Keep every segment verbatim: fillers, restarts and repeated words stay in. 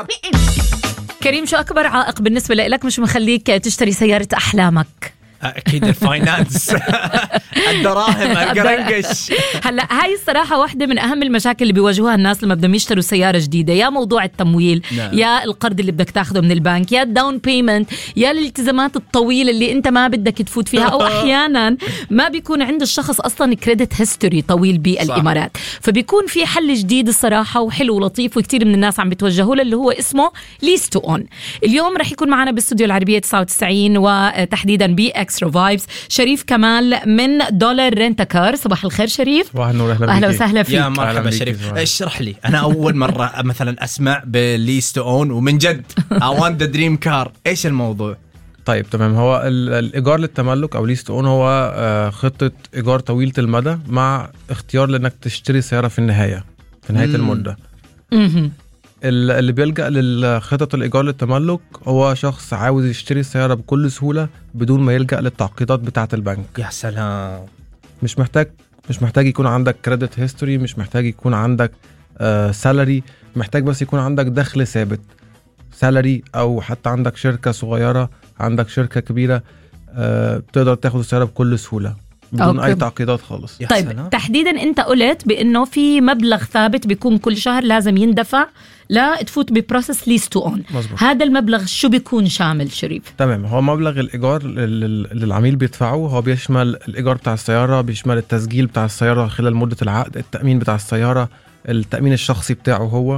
كريم، شو أكبر عائق بالنسبة لك مش مخليك تشتري سيارة أحلامك؟ أكيد الفاينانس. الدراهم القرنقش. هلا هاي الصراحة واحدة من أهم المشاكل اللي بيواجهوها الناس لما بدهم يشتروا سيارة جديدة، يا موضوع التمويل، نعم. يا القرض اللي بدك تاخده من البنك، يا الداون بيمنت، يا الالتزامات الطويلة اللي أنت ما بدك تفوت فيها، أو أحيانا ما بيكون عند الشخص أصلا كريدت هيستوري طويل بالإمارات. فبيكون في حل جديد الصراحة وحلو ولطيف، وكتير من الناس عم بتوجهوا له، اللي هو اسمه ليس تو اون. اليوم رح يكون معنا باستوديو العربية تسعة وتسعين وتحديدا بي اكسترا فايبس شريف كمال من دولار رنتكار. صباح الخير شريف. صباح النور، اهلا وسهلا فيك. يا مرحبا شريف. اشرح لي، انا اول مره مثلا اسمع بليس تو اون، ومن جد I want the dream car. ايش الموضوع؟ طيب تمام. هو الايجار للتملك او ليس تو اون هو خطه ايجار طويله المدى مع اختيار لانك تشتري سياره في النهايه في نهايه مم. المده. مم. اللي بيلجأ للخطط الإيجار للتملك هو شخص عاوز يشتري السيارة بكل سهولة بدون ما يلجأ للتعقيدات بتاعة البنك. يا سلام. مش محتاج مش محتاج يكون عندك كريدت هيستوري، مش محتاج يكون عندك آه سالري، محتاج بس يكون عندك دخل ثابت، سالري أو حتى عندك شركة صغيرة، عندك شركة كبيرة، آه تقدر تاخد السيارة بكل سهولة بدون أوكي. أي تعقيدات خالص. طيب سلام. تحديدا أنت قلت بأنه في مبلغ ثابت بيكون كل شهر لازم يندفع لا تفوت ببروسس ليس تو اون. هذا المبلغ شو بيكون شامل شريف؟ تمام. هو مبلغ الإيجار اللي العميل بيدفعه هو بيشمل الإيجار بتاع السيارة، بيشمل التسجيل بتاع السيارة خلال مدة العقد، التأمين بتاع السيارة، التأمين الشخصي بتاعه هو،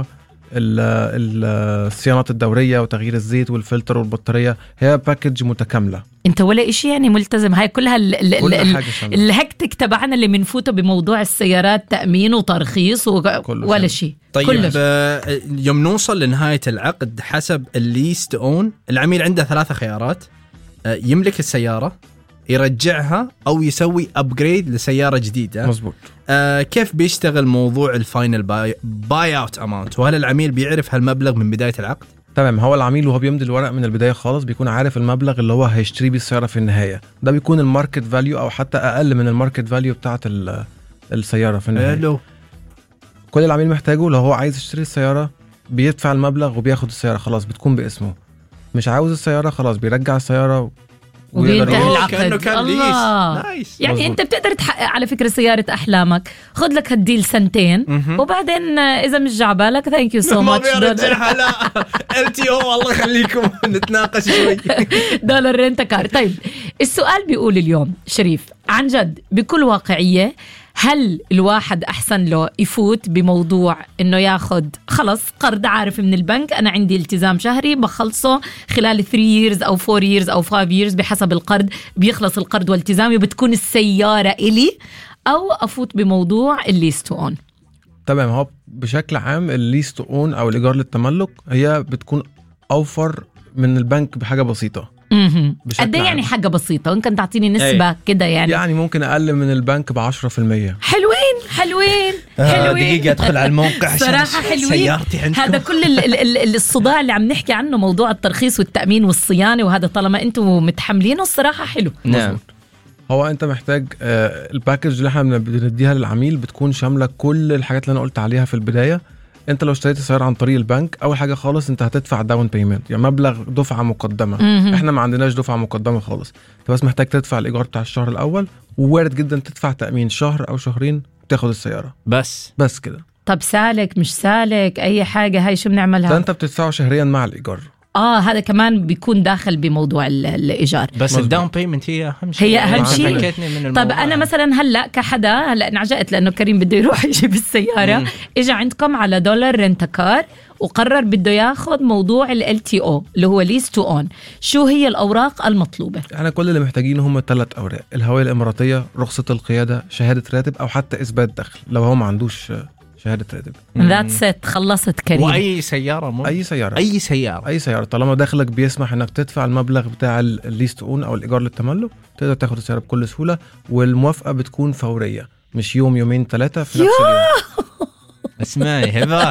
الصيانات الدورية وتغيير الزيت والفلتر والبطارية. هي باكج متكاملة. انت ولا اشي يعني ملتزم، هاي كلها الهكتك تبعنا اللي منفوته بموضوع السيارات، تأمين وترخيص ولا شيء. طيب آه يوم نوصل لنهاية العقد حسب الليست اون، العميل عنده ثلاثة خيارات: آه يملك السيارة، يرجعها، أو يسوي أبجريد لسيارة جديدة. مزبوط. آه كيف بيشتغل موضوع الفاينل باي, باي اوت اماونت؟ وهل العميل بيعرف هالمبلغ من بداية العقد؟ تمام. هو العميل وهو بيمضي الورق من البداية خالص بيكون عارف المبلغ اللي هو هيشتري بيه السيارة في النهاية. ده بيكون الماركت فاليو أو حتى أقل من الماركت فاليو بتاعة السيارة في النهاية. هلو. كل العميل محتاجه لو هو عايز يشتري السيارة بيدفع المبلغ وبياخد السيارة، خلاص بتكون باسمه. مش عاوز السيارة خلاص بيرجع السيارة وينتهي العقد. كأنه كان الله. نايس. يعني مزبوط. انت بتقدر تحقق على فكرة سيارة احلامك، خد لك هالديل سنتين م-م. وبعدين اذا مش جعبالك ثانك يو سو ماتش. ما بيرجعها لا ال تي او. والله خليكم نتناقش شوي. دولار رنتكار. طيب السؤال بيقول اليوم شريف عن جد بكل واقعية، هل الواحد أحسن له يفوت بموضوع إنه ياخد خلص قرض عارف من البنك أنا عندي التزام شهري بخلصه خلال ثري years أو فور years أو فايف years بحسب القرض بيخلص القرض والتزامي وبتكون السيارة إلي، أو أفوت بموضوع الليس تو اون؟ تمام. هو بشكل عام الليس تو اون أو الإيجار للتملك هي بتكون أوفر من البنك بحاجة بسيطة. قد ايه يعني حاجة بسيطة؟ ممكن تعطيني نسبة كده يعني؟ يعني ممكن أقل من البنك بعشرة في المية. حلوين حلوين حلوين. دقيقة أدخل على الموقع صراحة حلوين. سيارتي عندكم. هذا كل ال ال الصداع اللي عم نحكي عنه، موضوع الترخيص والتأمين والصيانة، وهذا طالما أنتم متحملينه الصراحة حلو. نعم. هو أنت محتاج آه الباكج اللي احنا بنديها للعميل بتكون شاملة كل الحاجات اللي أنا قلت عليها في البداية. انت لو اشتريت السيارة عن طريق البنك، اول حاجة خالص انت هتدفع داون بيمنت، يعني مبلغ دفعة مقدمة. مم. احنا ما عندناش دفعة مقدمة خالص، انت بس محتاج تدفع الايجار بتاع الشهر الاول، ووارد جدا تدفع تأمين شهر او شهرين وتاخد السيارة بس بس كده. طب سالك مش سالك اي حاجة، هاي شو بنعملها؟ ده انت بتدفعه شهريا مع الايجار. اه هذا كمان بيكون داخل بموضوع الإيجار. بس الداون بيمنت هي أهم شيء. هي أهم شيء. طب أنا مثلا هلا كحدا هلا انعجقت لأنه كريم بده يروح يجيب السيارة، إجا عندكم على دولار رنتكار وقرر بده ياخد موضوع ال إل تي أو اللي هو ليس تو اون، شو هي الأوراق المطلوبة؟ احنا كل اللي محتاجينه هم ثلاث أوراق: الهوية الإماراتية، رخصة القيادة، شهادة راتب، أو حتى إثبات دخل لو هو ما عندوش شهادة راتب. ذاتس ات. خلصت كريم. وأي سيارة مو؟ أي سيارة أي سيارة أي سيارة طالما دخلك بيسمح إنك تدفع المبلغ بتاع الليس تو اون أو الإيجار للتملك تقدر تاخد السيارة بكل سهولة، والموافقة بتكون فورية، مش يوم يومين ثلاثة في نفس اليوم. اسمعي هبة،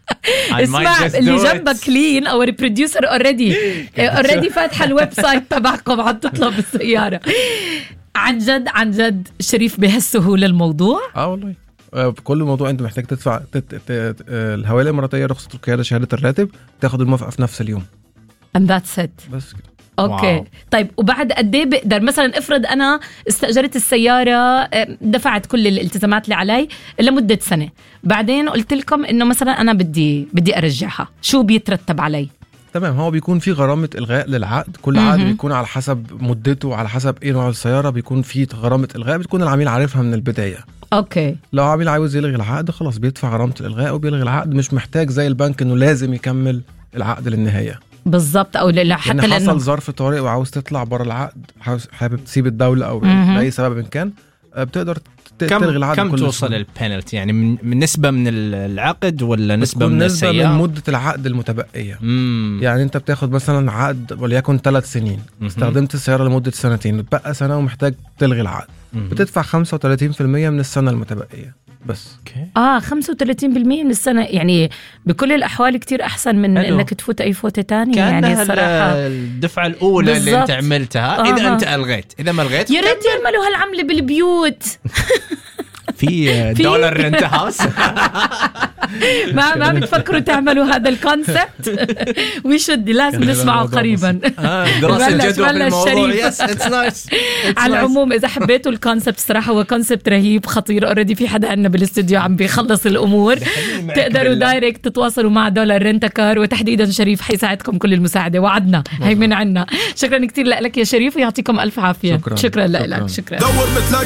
اسمع اللي جنبك كلين او البروديوسر اوريدي اوريدي فاتحه الويب سايت تبعكم عم تطلب السياره. عن جد عن جد شريف بهالسهوله الموضوع؟ اه والله بكل موضوع انت محتاج تدفع تت... تت... الهوية الاماراتية، رخصة القيادة، شهادة الراتب، تاخد الموافقة في نفس اليوم. and that's it. بس كده. اوكي واو. طيب وبعد قد ايه بقدر مثلا افرض انا استاجرت السياره، دفعت كل الالتزامات اللي علي لمده سنه، بعدين قلت لكم انه مثلا انا بدي بدي ارجعها، شو بيترتب علي؟ تمام، هو بيكون في غرامة إلغاء للعقد. كل عقد بيكون على حسب مدته، على حسب ايه نوع السيارة، بيكون في غرامة إلغاء بتكون العميل عارفها من البداية. اوكي لو عميل عاوز يلغي العقد خلاص بيدفع غرامة الإلغاء وبيلغي العقد، مش محتاج زي البنك انه لازم يكمل العقد للنهاية. بالضبط، او لا حتى يعني لانه حصل ظرف طارئ وعاوز تطلع بره العقد، حابب تسيب الدولة او مهم. لأي سبب إن كان، بتقدر كم تلغي العقد. كم كل توصل سنة. البنالتي يعني من, من نسبة من العقد ولا نسبة من نسبة السيارة؟ من مدة العقد المتبقية. مم. يعني انت بتاخد مثلا عقد وليكن ثلاث سنين، مهم. استخدمت السيارة لمدة سنتين، بقى سنة ومحتاج تلغي العقد، مهم. بتدفع خمسة وثلاثين بالمية من السنة المتبقية بس. اوكي. اه خمسة وثلاثين بالمية من السنه، يعني بكل الاحوال كتير احسن من حلو. انك تفوت اي فوتة تانية كأنها يعني صراحه. الدفعة الأولى اللي بالزبط. أنت عملتها. آه. إذا أنت ألغيت، إذا ما ألغيت يا ريت يعملوا هالعمله بالبيوت. في دولار رنت هاوس. ما ما بتفكروا تعملوا هذا الكونسبت؟ ويشد لازم كان هذا نسمعه الموضوع قريبا. دراسة بلش- جدوى بلش بالموضوع. شريف. يس اتس نايس. على العموم اذا حبيتوا الكونسبت صراحه هو كونسبت رهيب خطير. اوريدي في حدا عندنا بالاستوديو عم بيخلص الامور. تقدروا دايركت تتواصلوا مع دولار رنت كار، وتحديدا شريف حيساعدكم كل المساعده، وعدنا هي من عنا. شكرا كثير لك يا شريف ويعطيكم الف عافيه. شكراً. شكرا شكراً. لك. شكرا. دور بتلاقي